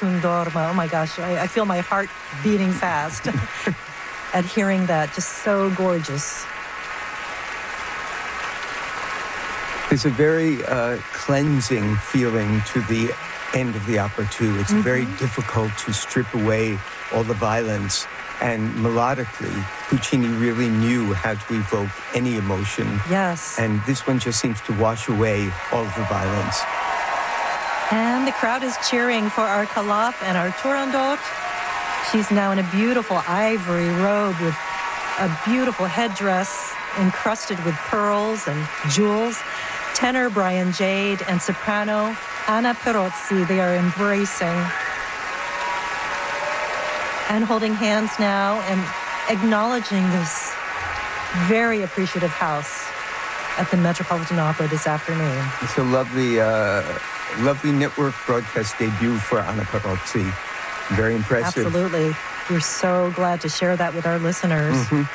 Sundorma. Oh my gosh, I feel my heart beating fast at hearing that. Just so gorgeous. There's a very cleansing feeling to the end of the opera, too. It's very difficult to strip away all the violence. And melodically, Puccini really knew how to evoke any emotion. Yes. And this one just seems to wash away all of the violence. And the crowd is cheering for our Calaf and our Turandot. She's now in a beautiful ivory robe with a beautiful headdress encrusted with pearls and jewels. Tenor Brian Jade and soprano Anna Perozzi, they are embracing and holding hands now and acknowledging this very appreciative house at the Metropolitan Opera this afternoon. It's a lovely network broadcast debut for Anna Perozzi. Very impressive. Absolutely. We're so glad to share that with our listeners.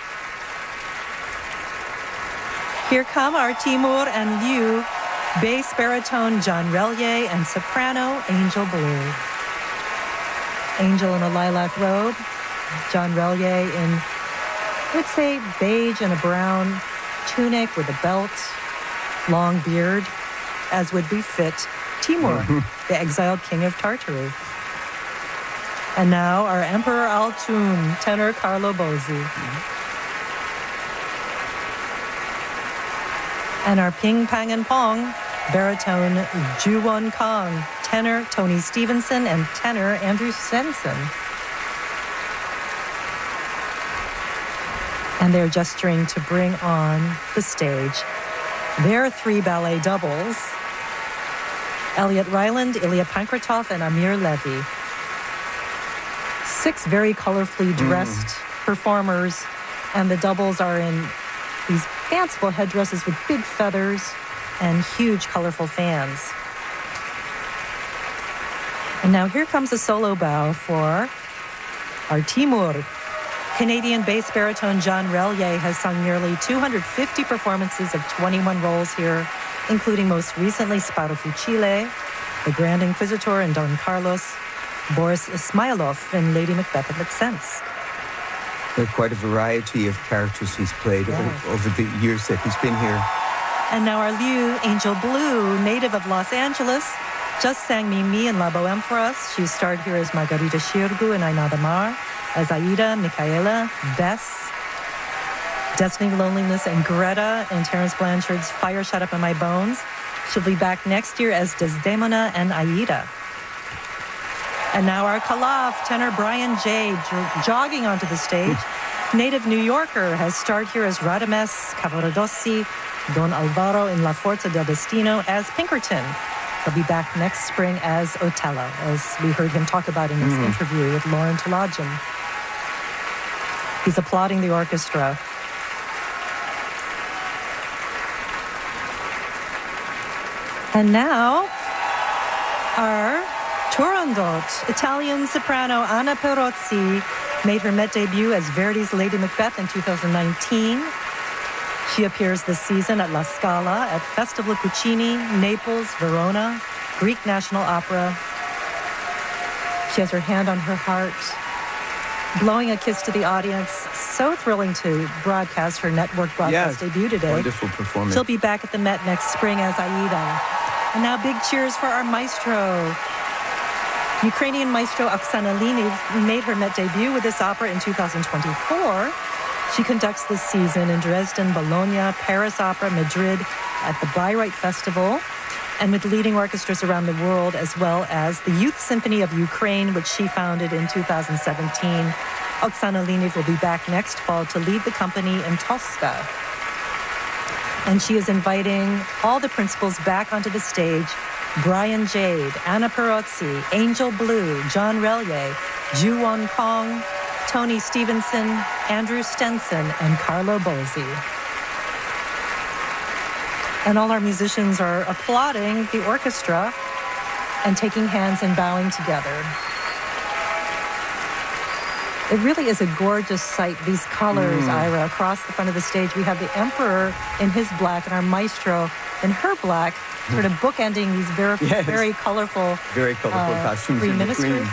Here come our Timur and Liu, bass baritone John Relier, and soprano Angel Blue. Angel in a lilac robe, John Relier in, I would say, beige and a brown tunic with a belt, long beard, as would befit Timur, the exiled king of Tartary. And now our Emperor Altoon, tenor Carlo Bozzi. And our Ping Pang and Pong, baritone Ju-Won Kong, tenor Tony Stevenson, and tenor Andrew Stenson. And they're gesturing to bring on the stage their three ballet doubles, Elliot Ryland, Ilya Pankratov, and Amir Levy. Six very colorfully dressed performers, and the doubles are in these fanciful headdresses with big feathers and huge colorful fans. And now here comes a solo bow for our Timur. Canadian bass baritone John Relier has sung nearly 250 performances of 21 roles here, including most recently Sparo Fucile, the Grand Inquisitor in Don Carlos, Boris Ismailov in Lady Macbeth of Macsense. There are quite a variety of characters he's played over the years that he's been here. And now our Liu, Angel Blue, native of Los Angeles, just sang Mimi in La Boheme for us. She starred here as Margarita Shirgu in Aina de Mar, as Aida, Michaela, Bess, Destiny, Loneliness, and Greta in Terence Blanchard's Fire Shut Up in My Bones. She'll be back next year as Desdemona and Aida. And now our Calaf, tenor Brian Jade, jogging onto the stage. Native New Yorker has starred here as Radames Cavaradossi, Don Alvaro in La Forza del Destino as Pinkerton. He'll be back next spring as Otello, as we heard him talk about in his interview with Lauren Tolajan. He's applauding the orchestra. And now, our Turandot, Italian soprano Anna Perozzi, made her Met debut as Verdi's Lady Macbeth in 2019. She appears this season at La Scala, at Festival Puccini, Naples, Verona, Greek National Opera. She has her hand on her heart, blowing a kiss to the audience. So thrilling to broadcast her network broadcast debut today. Wonderful performance. She'll be back at the Met next spring as Aida. And now big cheers for our maestro. Ukrainian maestro Oksana Liniv made her Met debut with this opera in 2024. She conducts this season in Dresden, Bologna, Paris Opera, Madrid, at the Bayreuth Festival, and with leading orchestras around the world, as well as the Youth Symphony of Ukraine, which she founded in 2017. Oksana Liniv will be back next fall to lead the company in Tosca. And she is inviting all the principals back onto the stage: Brian Jade, Anna Perozzi, Angel Blue, John Relier, Ju-Won Kong, Tony Stevenson, Andrew Stenson, and Carlo Bozzi. And all our musicians are applauding the orchestra and taking hands and bowing together. It really is a gorgeous sight, these colors, Ira, across the front of the stage. We have the Emperor in his black and our maestro in her black, sort of bookending these very colorful costumes three ministers.